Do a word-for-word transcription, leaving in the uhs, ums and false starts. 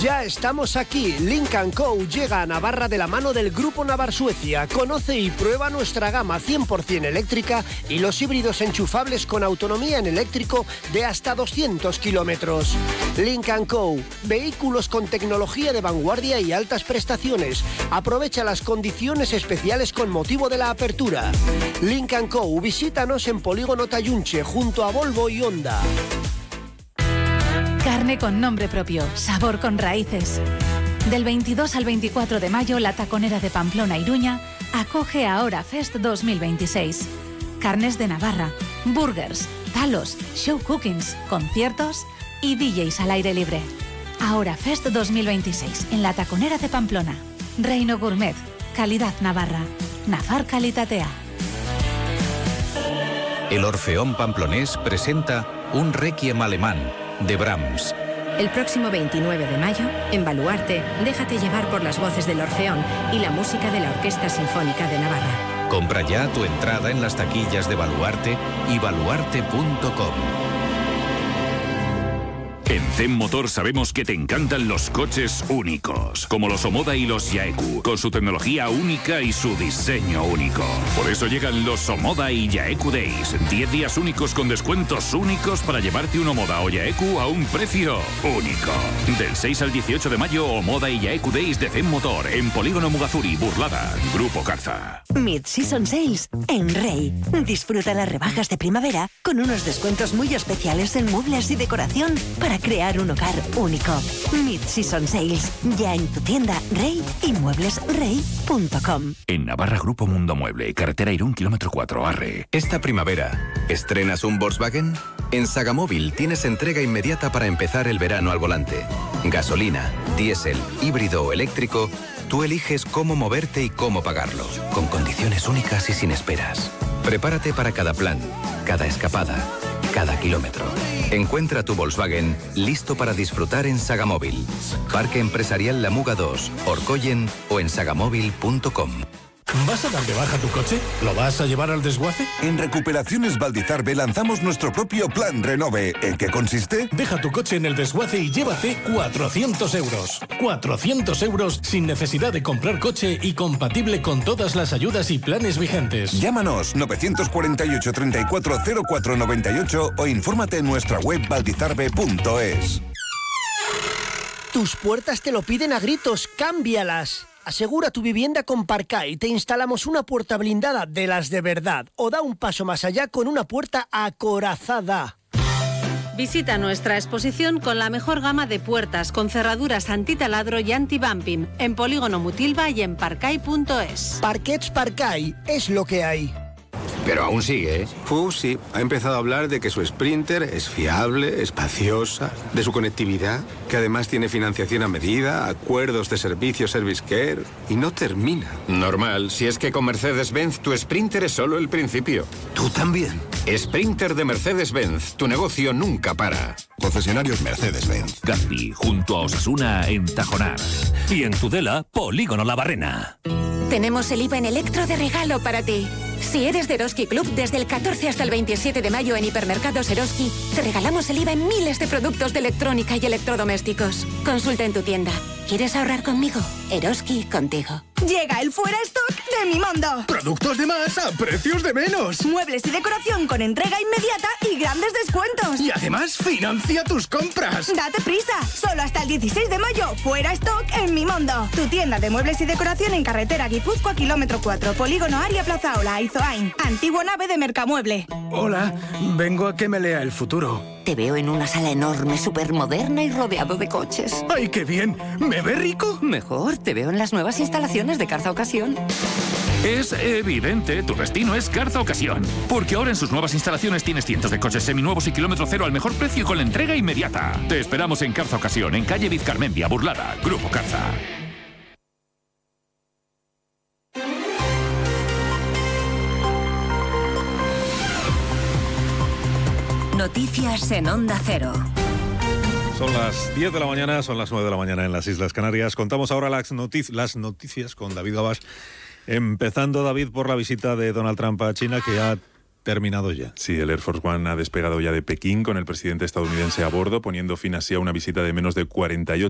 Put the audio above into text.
Ya estamos aquí. Lynk and Co llega a Navarra de la mano del Grupo Navar Suecia. Conoce y prueba nuestra gama cien por ciento eléctrica y los híbridos enchufables con autonomía en eléctrico de hasta doscientos kilómetros. Lynk and Co, vehículos con tecnología de vanguardia y altas prestaciones. Aprovecha las condiciones especiales con motivo de la apertura. Lynk and Co, visítanos en Polígono Tayunche, junto a Volvo y Honda. Carne con nombre propio, sabor con raíces. Del veintidós al veinticuatro de mayo, la Taconera de Pamplona Iruña acoge a Hora Fest dos mil veintiséis. Carnes de Navarra, burgers, talos, show cookings, conciertos y D Js al aire libre. Ahora Fest dos mil veintiséis en la Taconera de Pamplona. Reino Gourmet, calidad Navarra. Nafar Calitatea. El Orfeón Pamplonés presenta un requiem alemán de Brahms. El próximo veintinueve de mayo, en Baluarte, déjate llevar por las voces del Orfeón y la música de la Orquesta Sinfónica de Navarra. Compra ya tu entrada en las taquillas de Baluarte y baluarte punto com. En Zen Motor sabemos que te encantan los coches únicos, como los Omoda y los Yaeku, con su tecnología única y su diseño único. Por eso llegan los Omoda y Yaeku Days, diez días únicos con descuentos únicos para llevarte un Omoda o Yaeku a un precio único. Del seis al dieciocho de mayo, Omoda y Yaeku Days de Zen Motor, en Polígono Mugazuri, Burlada, Grupo Carza. Mid-Season Sales en Rey. Disfruta las rebajas de primavera con unos descuentos muy especiales en muebles y decoración para crear un hogar único. Mid-Season Sales, ya en tu tienda Rey y muebles rey punto com. En Navarra, Grupo Mundo Mueble, carretera Irún, kilómetro cuatro, Arre. Esta primavera, ¿estrenas un Volkswagen? En Sagamóvil tienes entrega inmediata para empezar el verano al volante. Gasolina, diésel, híbrido o eléctrico, tú eliges cómo moverte y cómo pagarlo, con condiciones únicas y sin esperas. Prepárate para cada plan, cada escapada, cada kilómetro. Encuentra tu Volkswagen listo para disfrutar en Sagamóvil. Parque Empresarial La Muga dos, Orcoyen o en sagamóvil punto com. ¿Vas a dar de baja tu coche? ¿Lo vas a llevar al desguace? En Recuperaciones Valdizarbe lanzamos nuestro propio plan Renove. ¿En qué consiste? Deja tu coche en el desguace y llévate cuatrocientos euros. cuatrocientos euros sin necesidad de comprar coche y compatible con todas las ayudas y planes vigentes. Llámanos nueve cuatro ocho, treinta y cuatro, cero cuatro noventa y ocho o infórmate en nuestra web valdizarbe punto es. Tus puertas te lo piden a gritos, cámbialas. Asegura tu vivienda con Parcay. Te instalamos una puerta blindada de las de verdad. O da un paso más allá con una puerta acorazada. Visita nuestra exposición con la mejor gama de puertas con cerraduras antitaladro y anti-bumping en Polígono Mutilva y en parcay punto es. Parquets Parcay, es lo que hay. Pero aún sigue, ¿eh? Fu, sí, ha empezado a hablar de que su Sprinter es fiable, espaciosa, de su conectividad, que además tiene financiación a medida, acuerdos de servicio Service Care, y no termina. Normal, si es que con Mercedes-Benz tu Sprinter es solo el principio. ¿Tú también? Sprinter de Mercedes-Benz, tu negocio nunca para. Concesionarios Mercedes-Benz. Gandhi, junto a Osasuna en Tajonar. Y en Tudela, Polígono La Barrena. Tenemos el IVA en Electro de regalo para ti. Si eres de Eroski Club, desde el catorce hasta el veintisiete de mayo en Hipermercados Eroski, te regalamos el IVA en miles de productos de electrónica y electrodomésticos. Consulta en tu tienda. ¿Quieres ahorrar conmigo? Eroski contigo. Llega el Fuera Stock de Mimondo. Productos de más a precios de menos. Muebles y decoración con entrega inmediata y grandes descuentos. Y además financia tus compras. Date prisa. Solo hasta el dieciséis de mayo. Fuera Stock en Mimondo. Tu tienda de muebles y decoración en carretera Guipúzcoa, kilómetro cuatro. Polígono Aria Plazaola, Izoain. Antigua nave de Mercamueble. Hola, vengo a que me lea el futuro. Te veo en una sala enorme, súper moderna y rodeado de coches. ¡Ay, qué bien! ¿Me ve rico? Mejor, te veo en las nuevas instalaciones de Carza Ocasión. Es evidente, tu destino es Carza Ocasión. Porque ahora en sus nuevas instalaciones tienes cientos de coches seminuevos y kilómetro cero al mejor precio y con la entrega inmediata. Te esperamos en Carza Ocasión, en calle Vizcarmendia, Burlada, Grupo Carza. Noticias en Onda Cero. Son las diez de la mañana, son las nueve de la mañana en las Islas Canarias. Contamos ahora las, notic- las noticias con David Gabás. Empezando, David, por la visita de Donald Trump a China, que ha terminado ya. Sí, el Air Force One ha despegado ya de Pekín con el presidente estadounidense a bordo, poniendo fin así a una visita de menos de cuarenta y ocho